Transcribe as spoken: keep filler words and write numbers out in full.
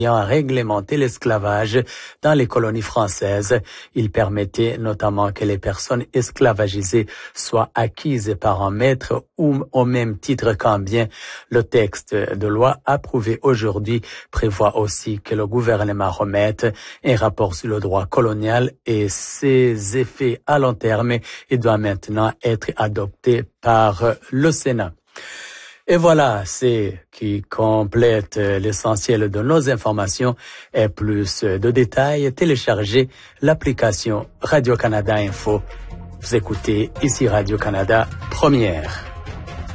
à réglementer l'esclavage dans les colonies françaises. Il permettait notamment que les personnes esclavagisées soient acquises par un maître ou au même titre qu'un bien. Le texte de loi approuvé aujourd'hui prévoit aussi que le gouvernement remette un rapport sur le droit colonial et ses effets à long terme. Il doit maintenant être adopté par le Sénat. Et voilà, c'est qui complète l'essentiel de nos informations et plus de détails. Téléchargez l'application Radio-Canada Info. Vous écoutez ici Radio-Canada Première.